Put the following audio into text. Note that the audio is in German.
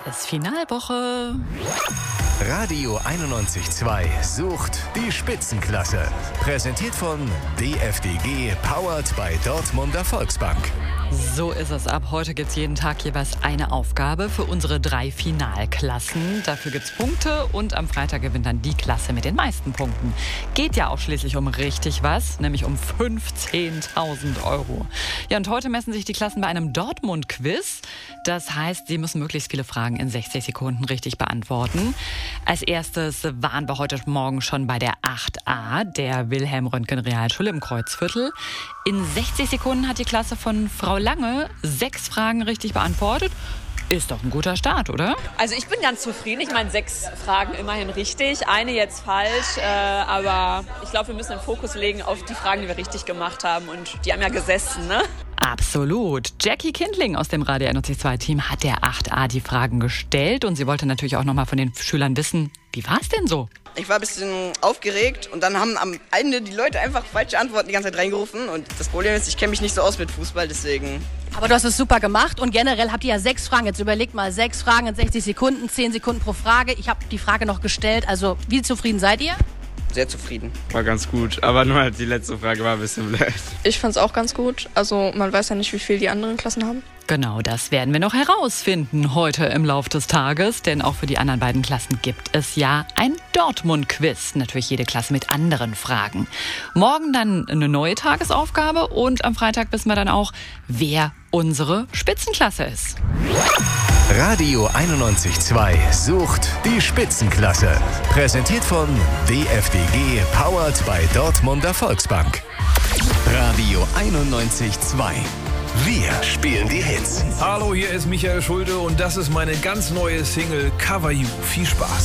ist Finalwoche. Radio 91.2 sucht die Spitzenklasse. Präsentiert von DFDG, powered by Dortmunder Volksbank. So ist es. Ab heute gibt es jeden Tag jeweils eine Aufgabe für unsere 3 Finalklassen. Dafür gibt es Punkte und am Freitag gewinnt dann die Klasse mit den meisten Punkten. Geht ja auch schließlich um richtig was, nämlich um 15.000 Euro. Ja, und heute messen sich die Klassen bei einem Dortmund-Quiz. Das heißt, sie müssen möglichst viele Fragen in 60 Sekunden richtig beantworten. Als erstes waren wir heute Morgen schon bei der 8a, der Wilhelm-Röntgen-Realschule im Kreuzviertel. In 60 Sekunden hat die Klasse von Frau Lange 6 Fragen richtig beantwortet. Ist doch ein guter Start, oder? Also ich bin ganz zufrieden. Ich meine, 6 Fragen immerhin richtig, eine jetzt falsch. Aber ich glaube, wir müssen den Fokus legen auf die Fragen, die wir richtig gemacht haben. Und die haben ja gesessen, ne? Absolut. Jackie Kindling aus dem Radio 91.2-Team hat der 8a die Fragen gestellt. Und sie wollte natürlich auch nochmal von den Schülern wissen, wie war es denn so? Ich war ein bisschen aufgeregt und dann haben am Ende die Leute einfach falsche Antworten die ganze Zeit reingerufen. Und das Problem ist, ich kenne mich nicht so aus mit Fußball, deswegen... Aber du hast es super gemacht und generell habt ihr ja 6 Fragen. Jetzt überlegt mal, 6 Fragen in 60 Sekunden, 10 Sekunden pro Frage. Ich habe die Frage noch gestellt. Also, wie zufrieden seid ihr? Sehr zufrieden. War ganz gut, aber nur halt die letzte Frage war ein bisschen blöd. Ich fand's auch ganz gut. Also man weiß ja nicht, wie viel die anderen Klassen haben. Genau, das werden wir noch herausfinden heute im Laufe des Tages. Denn auch für die anderen beiden Klassen gibt es ja ein Dortmund-Quiz. Natürlich jede Klasse mit anderen Fragen. Morgen dann eine neue Tagesaufgabe und am Freitag wissen wir dann auch, wer unsere Spitzenklasse ist. Radio 91.2 sucht die Spitzenklasse. Präsentiert von DFDG, powered by Dortmunder Volksbank. Radio 91.2. Wir spielen die Hits. Hallo, hier ist Michael Schulte und das ist meine ganz neue Single Cover You. Viel Spaß.